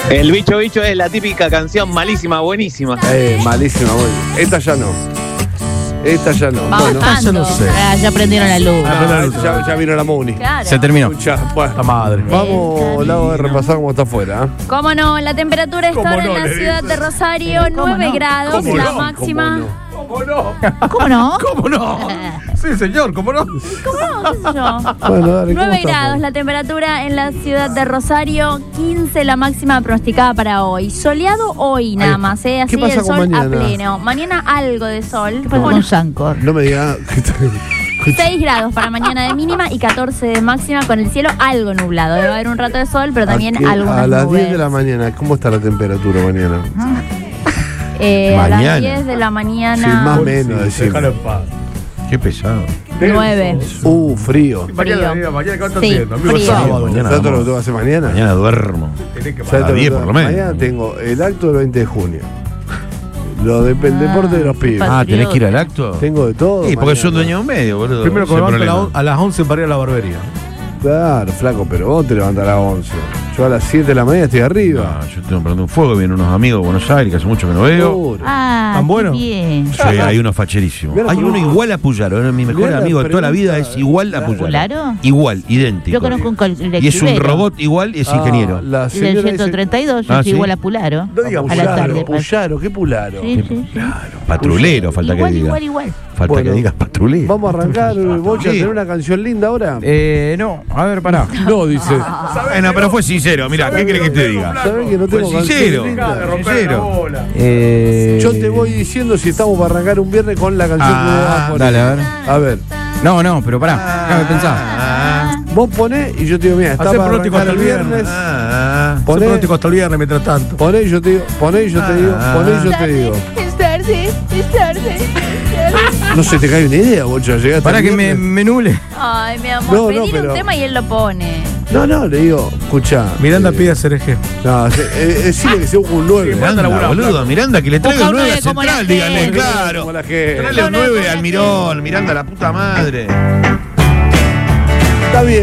El bicho bicho es la típica canción malísima, buenísima. Malísima, bueno. Esta ya no. Esta ya no. Vamos Bueno, tanto. no sé. Ya prendieron la luz. ya vino la Muni. Claro. Se terminó. Escuchá, bueno, La madre. vamos, Lau, a repasar cómo está afuera. ¿Cómo no? La temperatura está ahora en la ciudad de Rosario, 9 grados, ¿Cómo la no? máxima. ¿Cómo no? ¿Cómo no? ¿Cómo no? Sí, señor, ¿cómo no? ¿Cómo no? ¿Qué sé yo? Bueno, dale, 9 ¿cómo grados estamos? la temperatura en la ciudad de Rosario, 15 la máxima pronosticada para hoy. Soleado hoy nada más, así ¿Qué pasa el con sol mañana? a pleno. Mañana algo de sol. Como Bueno, un Sancor. No me digas. 6 grados para mañana de mínima y 14 de máxima con el cielo algo nublado. Debe haber un rato de sol, pero también algunas A las nubes. 10 de la mañana, ¿cómo está la temperatura mañana? A Mañana. las 10 de la mañana. Sí, más o menos, decir. Déjalo en paz. Qué pesado. 9. Frío. Mañana, ¿qué está Sí, haciendo? Amigo, frío. sábado. Mañana ¿Sabes todo lo que vamos. tengo que hacer mañana? Mañana duermo. Tenés que ¿Sabes parar. todo lo que 10 tengo? por lo menos. Mañana tengo el acto del 20 de junio. El deporte de los pibes. Ah, ¿tenés que ir al acto? Tengo de todo. Sí, porque mañana. son dueño de un medio, boludo. Primero que Ese me levanto problema. a las 11 para ir a la barbería. Claro, flaco, pero vos te levantás a las 11. Yo a las 7 de la mañana estoy arriba. No, yo tengo prendo un fuego, vienen unos amigos de Buenos Aires que hace mucho que no veo. Seguro. Ah, ¿Tan bueno? qué bien. Sí, hay unos facherísimos. Mirá, Hay uno igual a Puyaro, mi mejor mirá la amigo de toda la vida pregunta. es igual a Puyaro. ¿Puyaro? Igual, idéntico. Yo conozco un colectivero. Y es un robot igual y es ingeniero. La Del señora dice- 132, yo Ah, soy ¿sí? igual a Pularo. No diga A la tarde. Puyaro, ¿qué Pularo? Sí, sí, sí. Patrulero, falta Igual, que diga. igual. Falta Bueno, que digas patrulero. Vamos a arrancar, Bocha, a Sí. tener una canción linda ahora. No, a ver, pará. No, dice. Bueno, pero fue sincero, mira, ¿qué crees que te diga? ¿Sabés que no tengo Fue sincero. canción linda? Sincero. Yo te voy diciendo si estamos para arrancar un viernes con la canción que me vas a poner. Dale, a ver. A ver, No, pero pará. Déjame pensar. vos ponés y yo te digo, mira, está Hacé para pronóstico arrancar el hasta el viernes. Soy Poné, pronóstico hasta el viernes mientras tanto. poné y yo te digo, poné y yo te digo, poné y yo te digo. Es tarde. No se te cae una idea, Bocha, llegaste Para el que me viernes. nule. Ay, mi amor, No, pedir pero- un tema y él lo pone. No, le digo, escuchá. Miranda pide hacer eje. No, decirle que se busque un 9. Miranda, boludo, Miranda, que le traiga Busca un un 9 a 9 como la Central, gente. díganle, claro. Como la gente. Traele un 9 al Mirón, Miranda, la puta madre. Está bien.